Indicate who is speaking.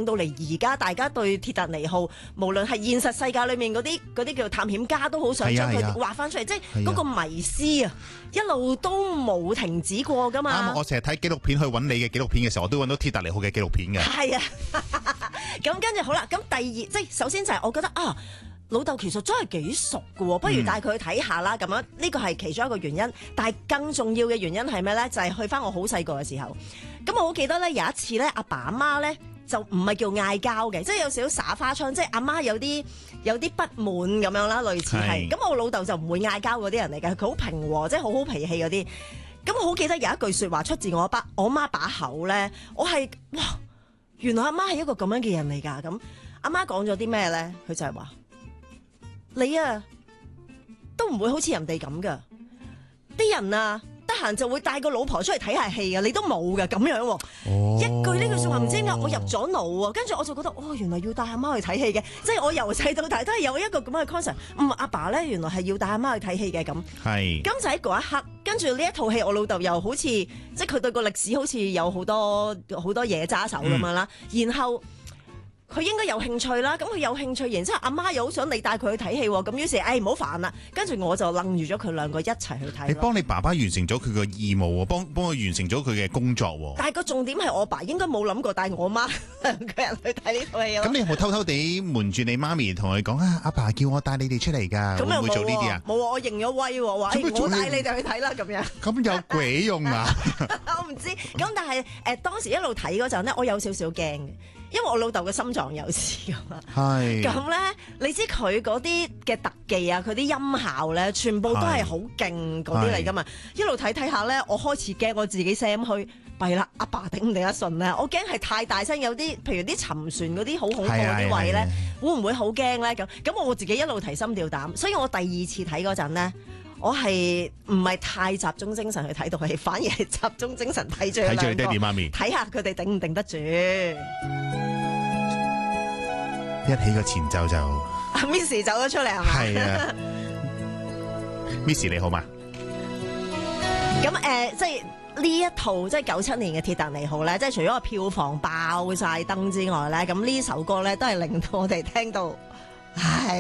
Speaker 1: 令到嚟而家大家對鐵達尼號，無論係現實世界裏面嗰啲叫探險家都好想將佢畫翻出嚟，即係嗰個迷思啊，一路都冇停止過噶嘛。
Speaker 2: 啱，我成日睇紀錄片去揾你嘅紀錄片嘅時候，我都揾到鐵達尼號嘅紀錄片嘅。
Speaker 1: 係啊，咁跟住好啦，咁第二即係首先就係我覺得啊。老豆其實真係幾熟㗎喎，不如帶佢去睇下啦。咁樣呢個係其中一個原因，但係更重要嘅原因係咩咧？就係去返我好細個嘅時候。咁我好記得咧，有一次咧，阿爸阿媽咧就唔係叫嗌交嘅，即係有少少耍花槍，即係阿媽有啲不滿咁樣啦，類似係。咁我老豆就唔會嗌交嗰啲人嚟嘅，佢好平和，即係好脾氣嗰啲。咁我好記得有一句説話出自我媽把口咧，我係哇，原來阿媽係一個咁樣嘅人嚟㗎。咁阿媽講咗啲咩咧？佢就係話。你啊，都唔會好似人哋咁噶，啲人啊，得閒就會帶個老婆出嚟睇下戲啊，你都冇噶咁樣喎。一句呢句說話唔知點解我入咗腦啊，跟住我就覺得哦，原來要帶阿媽去睇戲嘅，即係我由細到大都係有一個咁嘅 concept。阿爸咧原來係要帶阿媽去睇戲嘅咁。係。咁就喺嗰一刻，跟住呢一套戲，我老豆又好似即係佢對個歷史好似有好多嘢揸手咁樣啦，然後。佢應該有興趣啦，咁佢有興趣，然之後阿媽又好想你帶佢去睇戲喎，咁於是唔好煩啦，跟住我就楞住咗佢兩個一齊去睇。你
Speaker 2: 幫你爸爸完成咗佢個義務喎，幫佢完成咗佢嘅工作喎。
Speaker 1: 但係個重點係我爸應該冇諗過帶我媽兩個人去睇呢套戲咯。
Speaker 2: 咁你有冇偷偷地瞞住你媽咪同佢講啊？阿爸叫我帶你哋出嚟㗎，會唔會做呢啲啊？
Speaker 1: 冇啊，我認咗威喎，話我帶你哋去睇啦咁樣。
Speaker 2: 咁有鬼用啊！
Speaker 1: 我唔知，咁但係當時一路睇嗰陣咧，我有少少驚嘅。因為我老豆嘅心臟有事㗎嘛，咁咧你知佢嗰啲嘅特技啊，佢啲音效咧，全部都係好勁嗰啲嚟㗎嘛。一路睇睇下咧，我開始驚我自己聲虛，弊啦，阿爸頂唔頂得順咧？我驚係太大聲，有啲譬如啲沉船嗰啲好恐怖嗰啲位咧，會唔會好驚咧？咁我自己一路提心吊膽，所以我第二次睇嗰陣咧。我係唔係太集中精神去睇套戲，反而係集中精神睇住佢
Speaker 2: 爹哋媽咪，
Speaker 1: 睇下佢哋頂唔頂得住。
Speaker 2: 一起個前奏就
Speaker 1: 阿 Miss 走咗出嚟係嘛？
Speaker 2: 係啊，Miss 你好嘛？
Speaker 1: 咁即係呢一套即係97年嘅鐵達尼號咧，即係除咗個票房爆晒燈之外咧，咁呢首歌咧都係令到我哋聽到，唉。